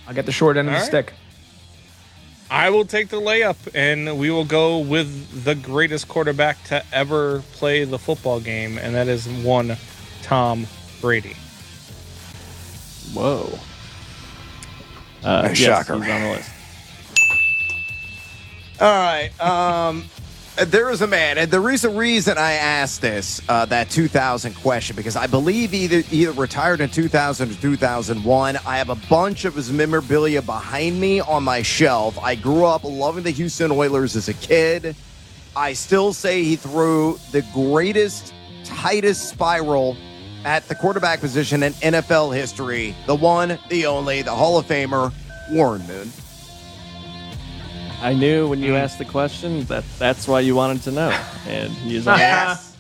I'll get the short end of the stick. I will take the layup, and we will go with the greatest quarterback to ever play the football game, and that is one Tom Brady. Whoa. Shocker. Yes, he's on the list. All right. There is a man, and there is a reason I asked this, that 2000 question, because I believe either retired in 2000 or 2001. I have a bunch of his memorabilia behind me on my shelf. I grew up loving the Houston Oilers as a kid. I still say he threw the greatest, tightest spiral at the quarterback position in NFL history. The one, the only, the Hall of Famer, Warren Moon. I knew when you asked the question that's why you wanted to know. And he is on Yes.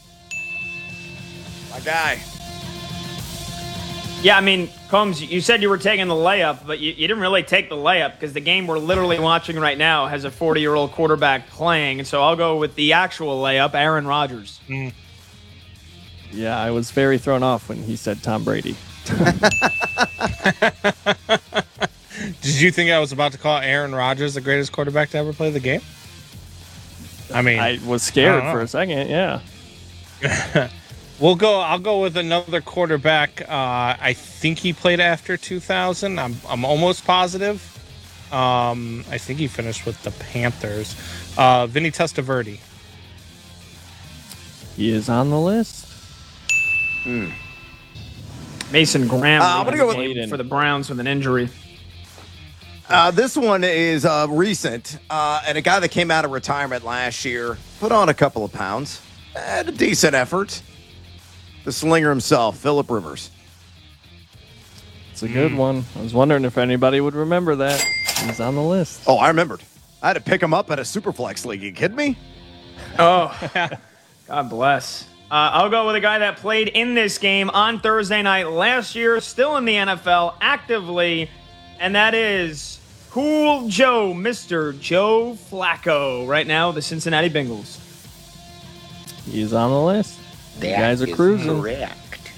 My guy. Yeah, I mean, Combs, you said you were taking the layup, but you didn't really take the layup because the game we're literally watching right now has a 40-year-old quarterback playing. And so I'll go with the actual layup, Aaron Rodgers. Yeah, I was very thrown off when he said Tom Brady. Did you think I was about to call Aaron Rodgers the greatest quarterback to ever play the game? I mean, I was scared for a second, yeah. I'll go with another quarterback. I think he played after 2000. I'm almost positive. I think he finished with the Panthers. Vinny Testaverde. He is on the list. Mason Graham I'm gonna go with for the Browns with an injury. This one is recent, and a guy that came out of retirement last year, put on a couple of pounds, had a decent effort. The slinger himself, Phillip Rivers. It's a good one. I was wondering if anybody would remember that. He's on the list. Oh, I remembered. I had to pick him up at a Superflex league. You kidding me? Oh, God bless. I'll go with a guy that played in this game on Thursday night last year, still in the NFL, actively, and that is Cool Joe, Mr. Joe Flacco, right now, the Cincinnati Bengals. He's on the list. You guys are cruising. Correct.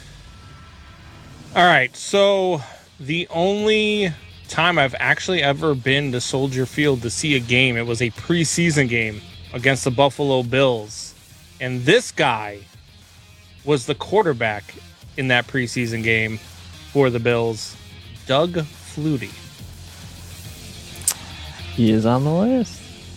All right, so the only time I've actually ever been to Soldier Field to see a game, it was a preseason game against the Buffalo Bills. And this guy was the quarterback in that preseason game for the Bills, Doug Flutie. He is on the list.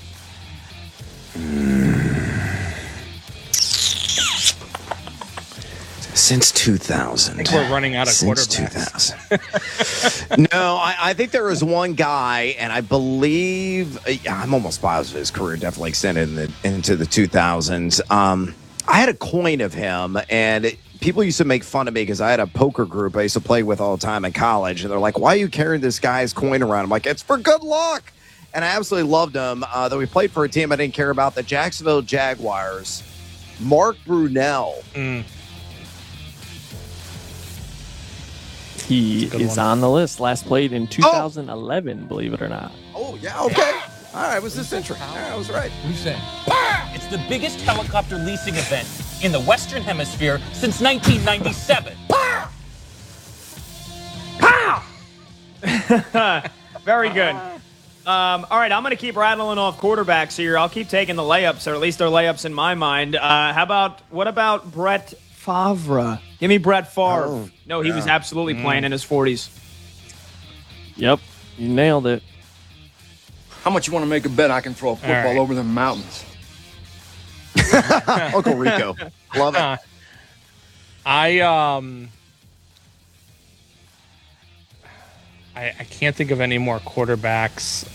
Since 2000. I think we're running out of Since quarterbacks. 2000. No, I think there was one guy, and I believe, I'm almost positive his career definitely extended into the 2000s. I had a coin of him, and people used to make fun of me because I had a poker group I used to play with all the time in college, and they're like, why are you carrying this guy's coin around? I'm like, it's for good luck. And I absolutely loved him, though he played for a team I didn't care about, the Jacksonville Jaguars. Mark Brunell. He is on the list. Last played in 2011, believe it or not. Oh, yeah, okay. All right, was this intro? I was right. Who's saying? It's the biggest helicopter leasing event in the Western Hemisphere since 1997. Very good. All right, I'm going to keep rattling off quarterbacks here. I'll keep taking the layups, or at least they're layups in my mind. What about Brett Favre? Give me Brett Favre. No, he was absolutely playing in his 40s. Yep, you nailed it. How much you want to make a bet I can throw a football over the mountains? Uncle Rico. Love it. I can't think of any more quarterbacks.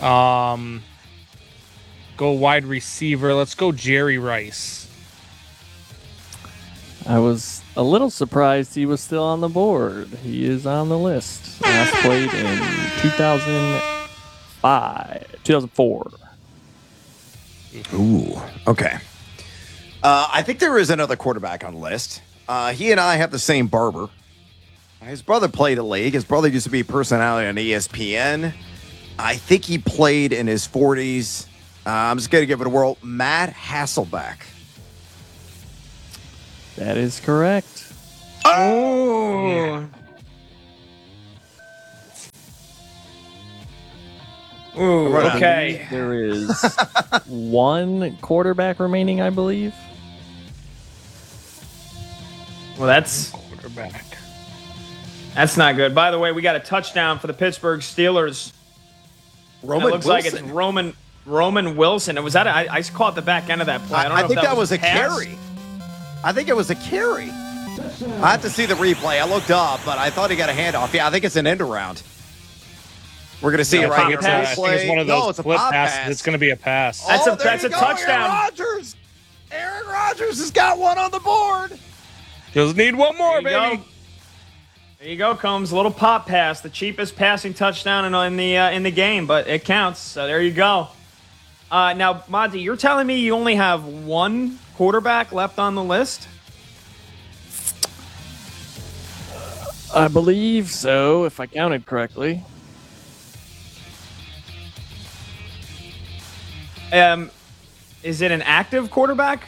Go wide receiver. Let's go Jerry Rice. I was a little surprised he was still on the board. He is on the list. Last played in 2004. Ooh, okay. I think there is another quarterback on the list. He and I have the same barber. His brother played a league. His brother used to be a personality on ESPN. I think he played in his 40s. I'm just going to give it a whirl. Matt Hasselbeck. That is correct. Oh. Ooh, okay. There is one quarterback remaining, I believe. Well, that's Quarterback. not good. By the way, we got a touchdown for the Pittsburgh Steelers. Roman It looks like it's Roman Wilson. Was that? I caught the back end of that play. I don't know think if that was a pass. carry. I think it was a carry. I have to see the replay. I looked up, but I thought he got a handoff. Yeah, I think it's an end around. We're gonna see it Yeah, right here. pass. I think it's one of those it's a flip pop passes. pass. It's going to be a pass. That's a- there that's you a go, touchdown. Aaron Rodgers has got one on the board. Just need one more, There you baby. go. There you go, Combs. A little pop pass, the cheapest passing touchdown in the game, but it counts. So there you go. Now, Monty, you're telling me you only have one quarterback left on the list? I believe so, if I counted correctly. Is it an active quarterback?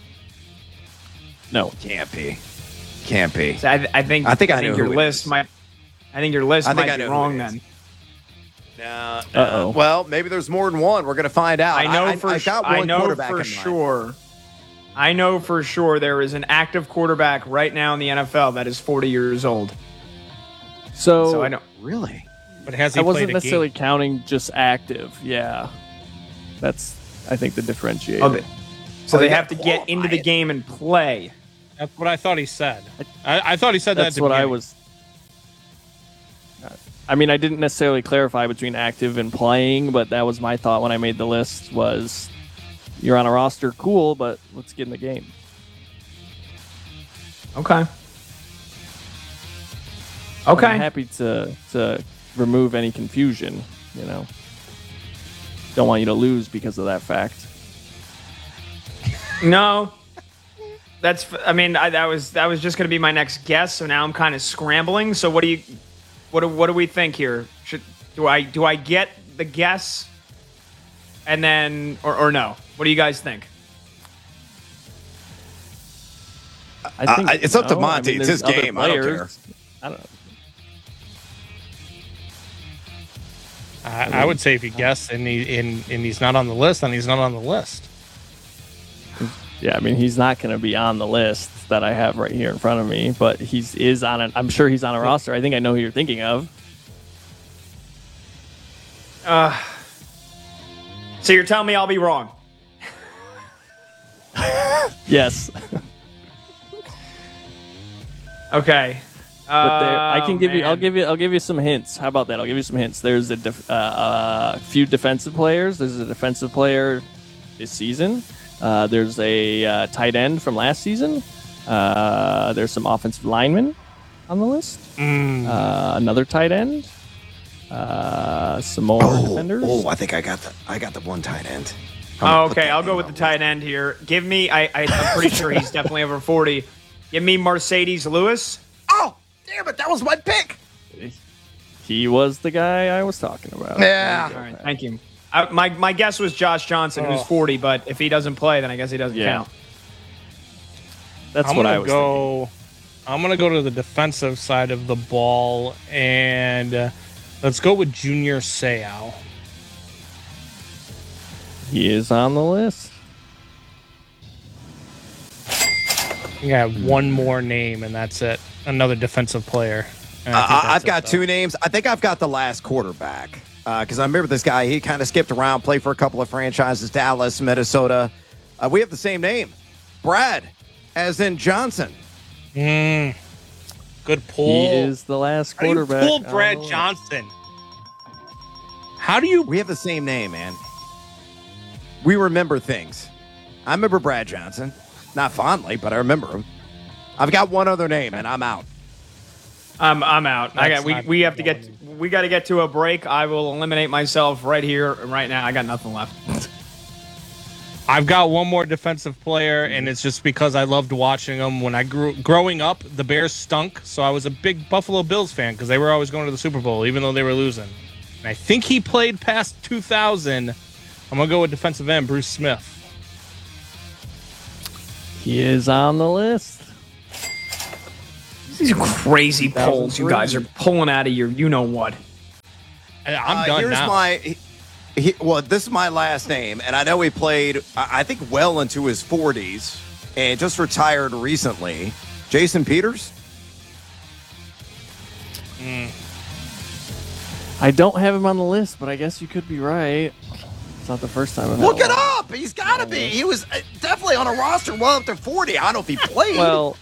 No. Can't be. Can't be. So I think I think I know your who it list is. might. I think your list I think might I be know who wrong it is. then. Uh-oh. Well, maybe there's more than one. We're going to find out. I know I for got I one know quarterback for in mind. sure. I know for sure there is an active quarterback right now in the NFL that is 40 years old. So I know. Really? But has he I played wasn't a necessarily game? counting just active. Yeah. That's, I think, the differentiator. So Oh, they you have to gotta get into the qualify it. game and play. That's what I thought he said. I thought he said that. That's at the what I beginning. was. I mean, I didn't necessarily clarify between active and playing, but that was my thought when I made the list. Was you're on a roster, cool, but let's get in the game. Okay. I'm Okay. happy to remove any confusion. You know, don't want you to lose because of that fact. No. That's. I mean, that was just going to be my next guess. So now I'm kind of scrambling. So what do we think here? Do I get the guess, and then or no? What do you guys think? I think it's up to no. Monty. It's there's his other game. I don't players. I don't know. I would say if he guessed and he's not on the list, then he's not on the list. Yeah, I mean, he's not going to be on the list that I have right here in front of me, but is on it. I'm sure he's on a roster. I think I know who you're thinking of. So you're telling me I'll be wrong? Yes, Okay. but there, I can give you. man. I'll give you some hints. How about that? I'll give you some hints. There's a few defensive players. There's a defensive player this season. There's a tight end from last season. There's some offensive linemen on the list. Another tight end. Some more defenders. Oh, I think I got the one tight end. Oh, okay, I'll go with the tight end here. Give me. I'm pretty sure he's definitely over 40. Give me Mercedes Lewis. Oh, damn it! That was my pick. He was the guy I was talking about. Yeah. All right, thank you. My guess was Josh Johnson, who's 40, but if he doesn't play, then I guess he doesn't Yeah. count. That's I'm what I gonna was go. I'm gonna go to the defensive side of the ball, and let's go with Junior Seau. thinking. He is on the list. I have one more name, and that's it. Another defensive player. And I think that's I've it, got though. two names. I think I've got the last quarterback because I remember this guy. He kind of skipped around, played for a couple of franchises, Dallas, Minnesota. We have the same name, Brad, as in Johnson. Good pull. He is the last How do you quarterback. pull on Brad the list. Johnson? How do you? We have the same name, man. We remember things. I remember Brad Johnson, not fondly, but I remember him. I've got one other name, and I'm out. I'm out. That's We not got to get to a break. I will eliminate myself right here, right now. I got nothing left. I've got one more defensive player, and it's just because I loved watching them. When I growing up, the Bears stunk, so I was a big Buffalo Bills fan because they were always going to the Super Bowl, even though they were losing. And I think he played past 2000. I'm going to go with defensive end, Bruce Smith. He is on the list. These crazy polls you guys are pulling out of your you know what. I'm done Here's now. Well, this is my last name, and I know he played, I think, well into his 40s, and just retired recently. Jason Peters? I don't have him on the list, but I guess you could be right. It's not the first time I've had Look it one. up! He's got to be. He was definitely on a roster well up to 40. I don't know if he played. Well,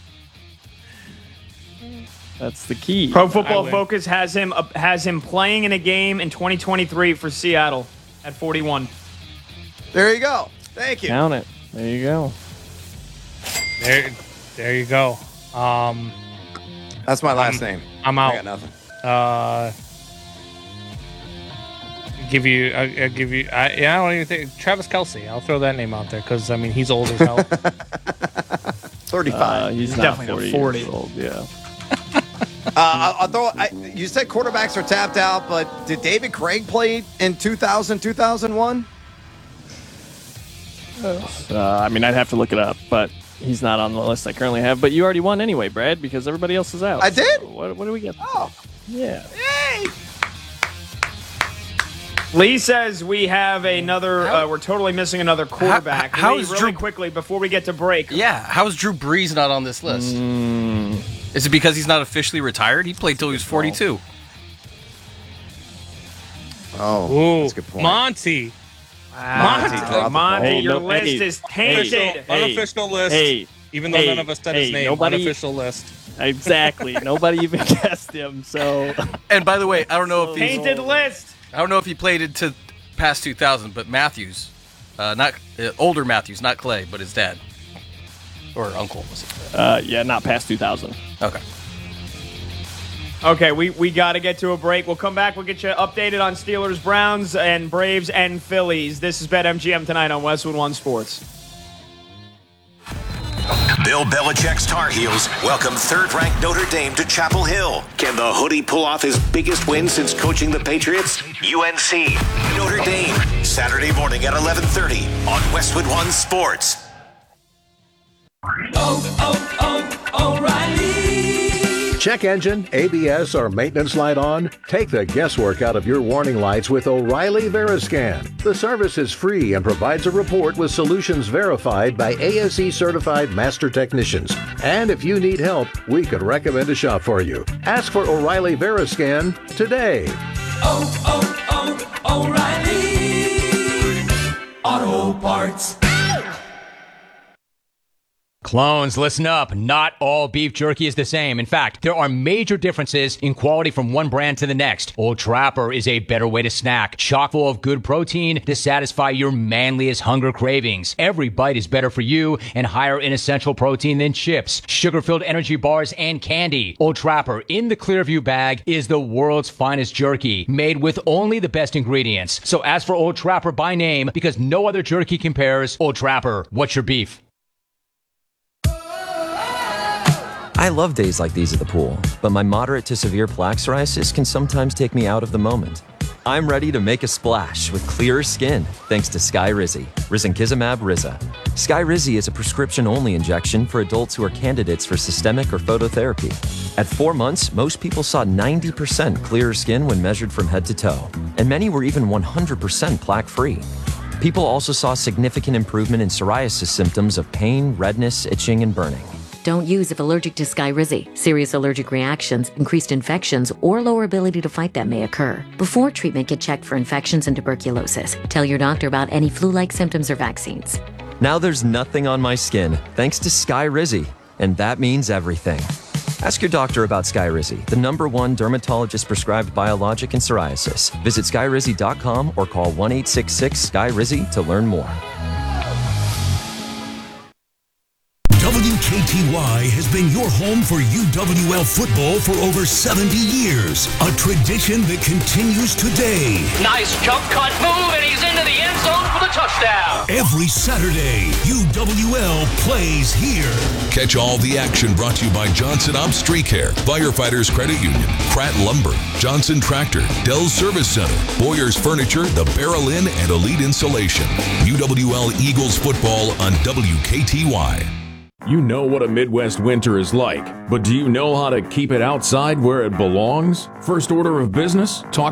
that's the key. Pro Football Focus has him playing in a game in 2023 for Seattle at 41. There you go. Thank you. Count it. There you go. There you go. That's my last name. I'm I out. got nothing. I don't even think Travis Kelce. I'll throw that name out there because I mean he's old as hell. 35. He's definitely not 40 40. years old. Yeah. You said quarterbacks are tapped out, but did David Craig play in 2000, 2001? I mean, I'd have to look it up, but he's not on the list I currently have. But you already won anyway, Brad, because everybody else is out. I did? So what do we get? Oh. Yeah. Yay! Lee says we have another. We're totally missing another quarterback. how Lee, is really Drew- quickly before we get to break? Yeah, how is Drew Brees not on this list? Is it because he's not officially retired? He played till he was 42. Oh, Ooh, that's a good point. Monty. Monty dropped the Monty, ball. your Hey, list hey, is tainted. Unofficial list. Hey. Even though hey, none of us said hey, his name. nobody- Unofficial list. Exactly. Nobody even guessed him. So And by the way, I don't know if he's, Tainted list. I don't know if he played into past 2000, but Matthews, not older Matthews, not Clay, but his dad or uncle was it? yeah, not past 2000. Okay. Okay, we got to get to a break. We'll come back. We'll get you updated on Steelers, Browns, and Braves and Phillies. This is BetMGM tonight on Westwood One Sports. Bill Belichick's Tar Heels welcome third-ranked Notre Dame to Chapel Hill. Can the Hoodie pull off his biggest win since coaching the Patriots? UNC, Notre Dame, Saturday morning at 11:30 on Westwood One Sports. Check engine, ABS, or maintenance light on? Take the guesswork out of your warning lights with O'Reilly Veriscan. The service is free and provides a report with solutions verified by ASE certified master technicians. And if you need help, we could recommend a shop for you. Ask for O'Reilly Veriscan today. O'Reilly Auto Parts. Clones, listen up. Not all beef jerky is the same. In fact, there are major differences in quality from one brand to the next. Old Trapper is a better way to snack, chock full of good protein to satisfy your manliest hunger cravings. Every bite is better for you and higher in essential protein than chips, sugar-filled energy bars, and candy. Old Trapper in the Clearview bag is the world's finest jerky, made with only the best ingredients. So ask for Old Trapper by name because no other jerky compares. Old Trapper, what's your beef? I love days like these at the pool, but my moderate to severe plaque psoriasis can sometimes take me out of the moment. I'm ready to make a splash with clearer skin thanks to Skyrizi, Risankizumab Riza. Skyrizi is a prescription-only injection for adults who are candidates for systemic or phototherapy. At 4 months, most people saw 90% clearer skin when measured from head to toe, and many were even 100% plaque-free. People also saw significant improvement in psoriasis symptoms of pain, redness, itching, and burning. Don't use if allergic to Skyrizi. Serious allergic reactions, increased infections, or lower ability to fight them may occur. Before treatment, get checked for infections and tuberculosis. Tell your doctor about any flu-like symptoms or vaccines. Now there's nothing on my skin thanks to Skyrizi, and that means everything. Ask your doctor about Skyrizi, the #1 dermatologist-prescribed biologic in psoriasis. Visit skyrizi.com or call 1-866-SKYRIZI to learn more. WKTY has been your home for UWL football for over 70 years. A tradition that continues today. Nice jump cut move, and he's into the end zone for the touchdown. Every Saturday, UWL plays here. Catch all the action brought to you by Johnson Ops Street Care, Firefighters Credit Union, Pratt Lumber, Johnson Tractor, Dell's Service Center, Boyer's Furniture, The Barrel Inn, and Elite Insulation. UWL Eagles football on WKTY. You know what a Midwest winter is like, but do you know how to keep it outside where it belongs? First order of business? Talk to the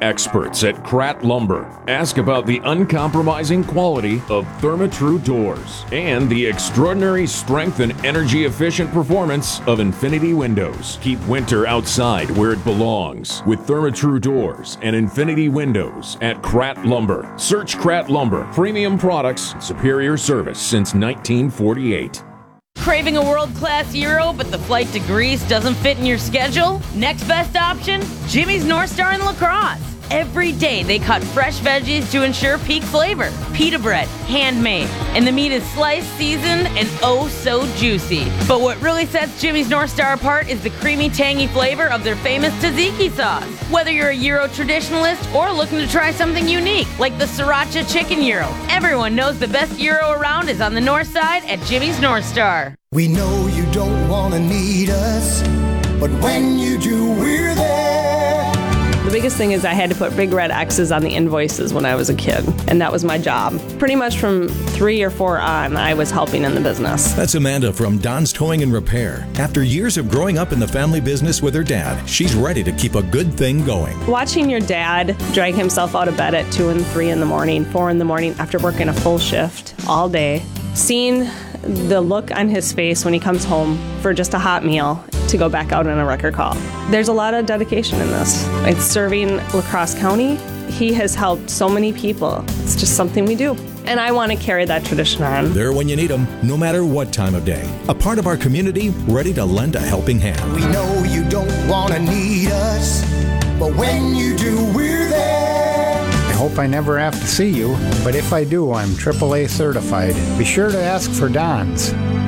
experts at Kratt Lumber. Ask about the uncompromising quality of Therma-Tru doors and the extraordinary strength and energy-efficient performance of Infinity Windows. Keep winter outside where it belongs with Therma-Tru doors and Infinity Windows at Kratt Lumber. Search Kratt Lumber. Premium products, superior service since 1948. Craving a world-class gyro, but the flight to Greece doesn't fit in your schedule? Next best option? Jimmy's North Star in La Crosse. Every day they cut fresh veggies to ensure peak flavor. Pita bread, handmade, and the meat is sliced, seasoned, and oh so juicy. But what really sets Jimmy's North Star apart is the creamy, tangy flavor of their famous tzatziki sauce. Whether you're a gyro traditionalist or looking to try something unique, like the sriracha chicken gyro, everyone knows the best gyro around is on the north side at Jimmy's North Star. We know you don't want to need us, but when you do, we're there. The biggest thing is I had to put big red X's on the invoices when I was a kid, and that was my job. Pretty much from 3 or 4 on, I was helping in the business. That's Amanda from Don's Towing and Repair. After years of growing up in the family business with her dad, she's ready to keep a good thing going. Watching your dad drag himself out of bed at 2 and 3 in the morning, 4 in the morning after working a full shift all day, seeing the look on his face when he comes home for just a hot meal to go back out on a record call. There's a lot of dedication in this. It's serving La Crosse County. He has helped so many people. It's just something we do. And I want to carry that tradition on. There when you need them, no matter what time of day. A part of our community, ready to lend a helping hand. We know you don't want to need us, but when you do, we're there. I hope I never have to see you, but if I do, I'm AAA certified. Be sure to ask for Don's.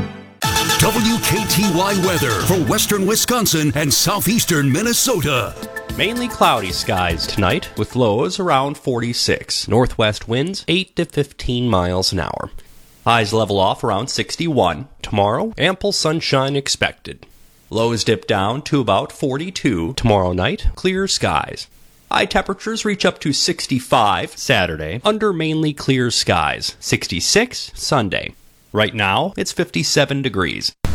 WKTY weather for western Wisconsin and southeastern Minnesota. Mainly cloudy skies tonight with lows around 46. Northwest winds 8 to 15 miles an hour. Highs level off around 61. Tomorrow, ample sunshine expected. Lows dip down to about 42. Tomorrow night, clear skies. High temperatures reach up to 65 Saturday under mainly clear skies. 66 Sunday. Right now, it's 57 degrees.